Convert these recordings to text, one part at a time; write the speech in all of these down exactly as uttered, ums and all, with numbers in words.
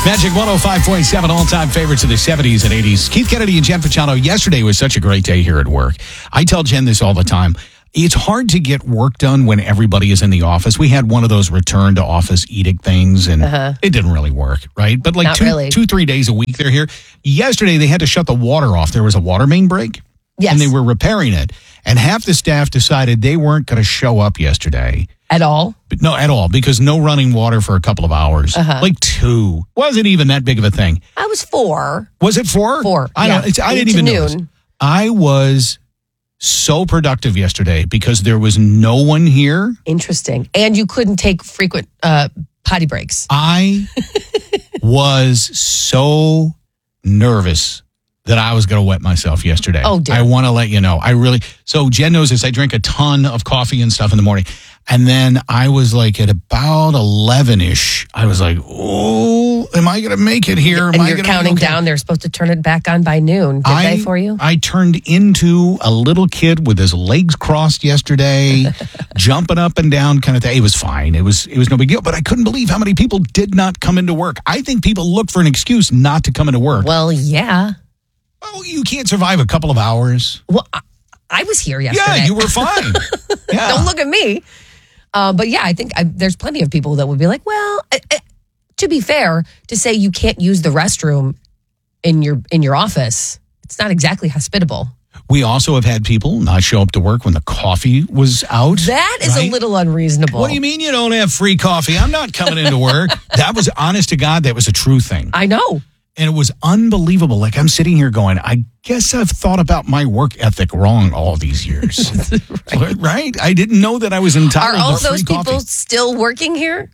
Magic one oh five point seven, all-time favorites of the seventies and eighties. Keith Kennedy and Jen Pachano. Yesterday was such a great day here at work. I tell Jen this all the time. It's hard to get work done when everybody is in the office. We had one of those return to office edict things, and uh-huh. it didn't really work, right? But like two, really. two, three days a week they're here. Yesterday, they had to shut the water off. There was a water main break, yes. and they were repairing it. And half the staff decided they weren't going to show up yesterday. At all? But no, at all, because no running water for a couple of hours. Uh-huh. Like two. Wasn't even that big of a thing. I was four. Was it four? Four. I yeah. don't. It's, I didn't even noon. know. I was so productive yesterday because there was no one here. Interesting. And you couldn't take frequent uh, potty breaks. I was so nervous that I was going to wet myself yesterday. Oh, dear. I want to let you know. I really, so Jen knows this. I drink a ton of coffee and stuff in the morning. And then I was like at about eleven-ish, I was like, oh, am I going to make it here? Am and I you're gonna counting okay? down. They're supposed to turn it back on by noon. Did I, they for you? I turned into a little kid with his legs crossed yesterday, jumping up and down kind of thing. It was fine. It was, it was no big deal. But I couldn't believe how many people did not come into work. I think people look for an excuse not to come into work. Well, yeah. Oh, you can't survive a couple of hours. Well, I, I was here yesterday. Yeah, you were fine. Yeah. Don't look at me. Uh, but yeah, I think I, there's plenty of people that would be like, well, I, I, to be fair, to say you can't use the restroom in your in your office, it's not exactly hospitable. We also have had people not show up to work when the coffee was out. That is right? a little unreasonable. What do you mean you don't have free coffee? I'm not coming into work. That was, honest to God, that was a true thing. I know. And it was unbelievable. Like, I'm sitting here going, I guess I've thought about my work ethic wrong all these years. right. right? I didn't know that I was entitled Are all to free those people coffee. still working here?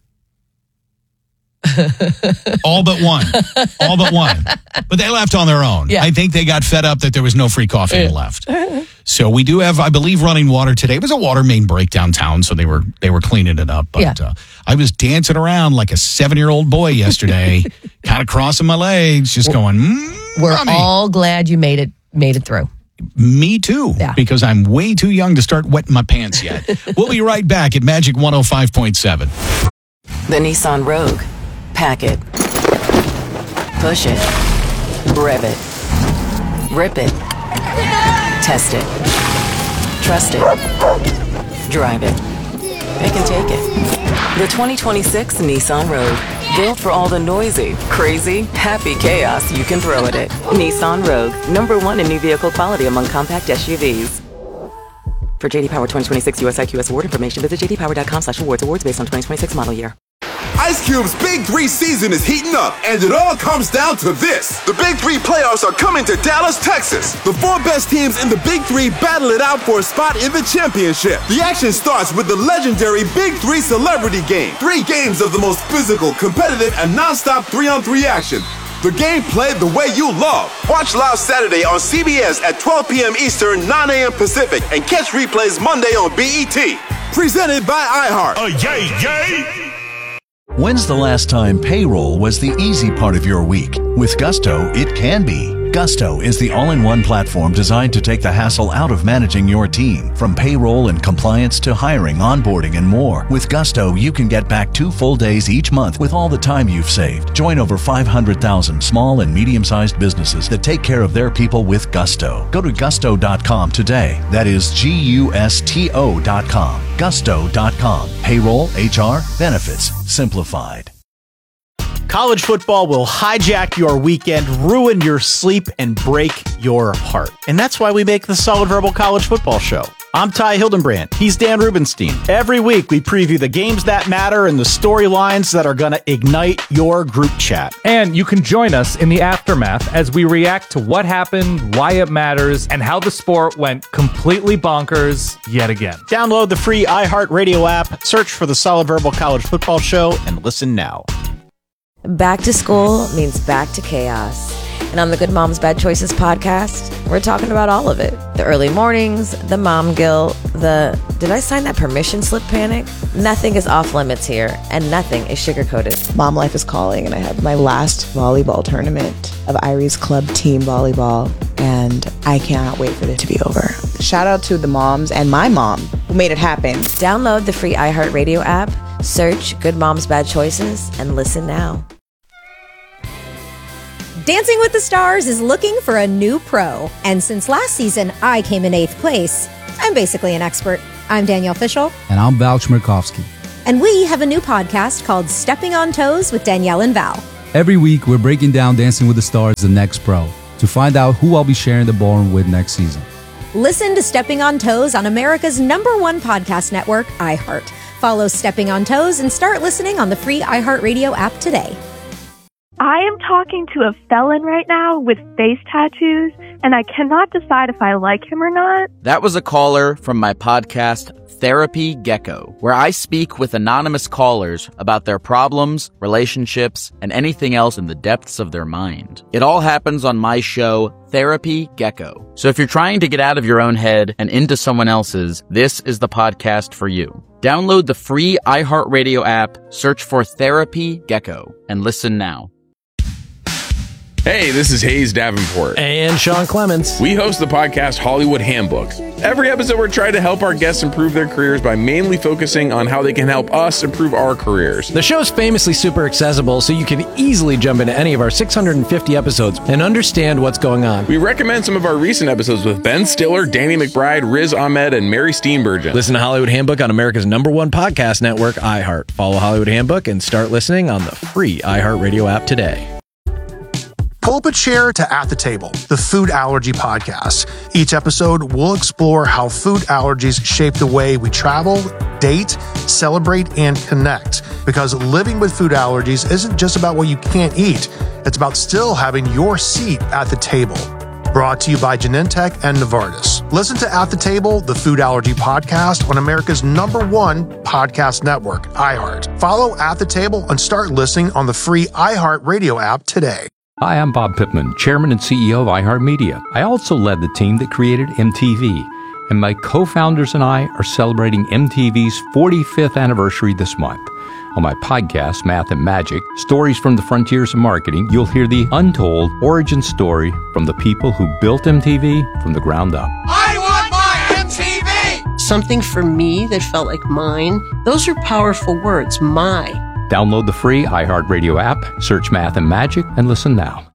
All but one. All but one. But they left on their own. Yeah. I think they got fed up that there was no free coffee and left. So we do have, I believe, running water today. It was a water main break downtown, so they were they were cleaning it up. But yeah. uh, I was dancing around like a seven-year-old boy yesterday, kind of crossing my legs, just going, mm, We're mommy. all glad you made it made it through. Me too, yeah. because I'm way too young to start wetting my pants yet. We'll be right back at Magic one oh five point seven. The Nissan Rogue. Pack it. Push it. Rev it. Rip it. Test it. Trust it. Drive it. Pick and take it. The twenty twenty-six Nissan Rogue. Built for all the noisy, crazy, happy chaos you can throw at it. Nissan Rogue. Number one in new vehicle quality among compact S U Vs. For J D Power twenty twenty-six U S I Q S award information, visit j d power dot com slash awards. Awards based on twenty twenty-six model year. Ice Cube's Big Three season is heating up, and it all comes down to this. The Big Three playoffs are coming to Dallas, Texas. The four best teams in the Big Three battle it out for a spot in the championship. The action starts with the legendary Big Three Celebrity Game. Three games of the most physical, competitive, and non-stop three-on-three action. The game played the way you love. Watch live Saturday on C B S at twelve p.m. Eastern, nine a.m. Pacific, and catch replays Monday on B E T. Presented by iHeart. Oh, yay, yay! When's the last time payroll was the easy part of your week? With Gusto, it can be. Gusto is the all-in-one platform designed to take the hassle out of managing your team. From payroll and compliance to hiring, onboarding, and more. With Gusto, you can get back two full days each month with all the time you've saved. Join over five hundred thousand small and medium-sized businesses that take care of their people with Gusto. Go to gusto dot com today. That is G U S T O dot com. gusto dot com. Payroll, H R, benefits, simplified. College football will hijack your weekend, ruin your sleep, and break your heart. And that's why we make the Solid Verbal College Football Show. I'm Ty Hildenbrand. He's Dan Rubenstein. Every week, we preview the games that matter and the storylines that are going to ignite your group chat. And you can join us in the aftermath as we react to what happened, why it matters, and how the sport went completely bonkers yet again. Download the free iHeartRadio app, search for the Solid Verbal College Football Show, and listen now. Back to school means back to chaos. And on the Good Moms Bad Choices podcast, we're talking about all of it. The early mornings, the mom guilt, the did I sign that permission slip panic? Nothing is off limits here, and nothing is sugar-coated. Mom life is calling, and I have my last volleyball tournament of Irie's club team volleyball, and I cannot wait for it to be over. Shout out to the moms and my mom who made it happen. Download the free iHeartRadio app, search Good Moms Bad Choices, and listen now. Dancing with the Stars is looking for a new pro. And since last season, I came in eighth place. I'm basically an expert. I'm Danielle Fishel. And I'm Val Chmerkovsky. And we have a new podcast called Stepping on Toes with Danielle and Val. Every week, we're breaking down Dancing with the Stars, the next pro, to find out who I'll be sharing the ballroom with next season. Listen to Stepping on Toes on America's number one podcast network, iHeart. Follow Stepping on Toes and start listening on the free iHeartRadio app today. I am talking to a felon right now with face tattoos, and I cannot decide if I like him or not. That was a caller from my podcast, Therapy Gecko, where I speak with anonymous callers about their problems, relationships, and anything else in the depths of their mind. It all happens on my show, Therapy Gecko. So if you're trying to get out of your own head and into someone else's, this is the podcast for you. Download the free iHeartRadio app, search for Therapy Gecko, and listen now. Hey, this is Hayes Davenport. And Sean Clements. We host the podcast Hollywood Handbook. Every episode, we're trying to help our guests improve their careers by mainly focusing on how they can help us improve our careers. The show's famously super accessible, so you can easily jump into any of our six hundred fifty episodes and understand what's going on. We recommend some of our recent episodes with Ben Stiller, Danny McBride, Riz Ahmed, and Mary Steenburgen. Listen to Hollywood Handbook on America's number one podcast network, iHeart. Follow Hollywood Handbook and start listening on the free iHeartRadio app today. Pull up a chair to At the Table, the food allergy podcast. Each episode, we'll explore how food allergies shape the way we travel, date, celebrate, and connect. Because living with food allergies isn't just about what you can't eat. It's about still having your seat at the table. Brought to you by Genentech and Novartis. Listen to At the Table, the food allergy podcast on America's number one podcast network, iHeart. Follow At the Table and start listening on the free iHeartRadio app today. Hi, I'm Bob Pittman, Chairman and C E O of iHeartMedia. I also led the team that created M T V, and my co-founders and I are celebrating M T V's forty-fifth anniversary this month. On my podcast, Math and Magic, Stories from the Frontiers of Marketing, you'll hear the untold origin story from the people who built M T V from the ground up. I want my M T V! Something for me that felt like mine. Those are powerful words, my. Download the free iHeartRadio app, search Math and Magic, and listen now.